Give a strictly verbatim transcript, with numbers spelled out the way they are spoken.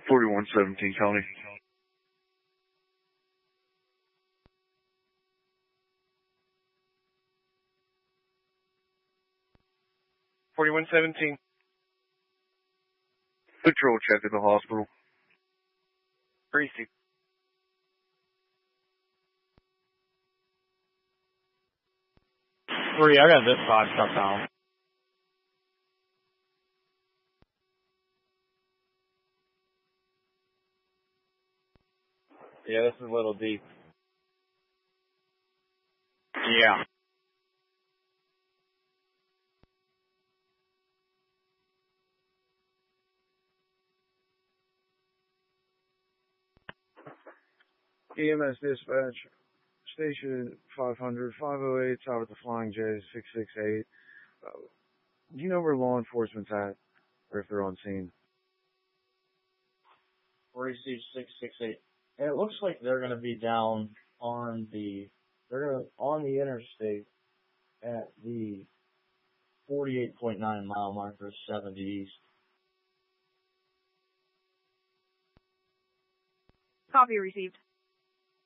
forty-one seventeen County. forty-one seventeen. Patrol check at the hospital. Received. Three, I got this side shut down. Yeah, this is a little deep. Yeah. E M S dispatch, station five hundred, five oh eight, tower at the Flying J, six six eight. Uh, do you know where law enforcement's at, or if they're on scene? Received six six eight. And it looks like they're going to be down on the, they're going to, on the interstate at the forty-eight point nine mile marker, seventy east. Copy received.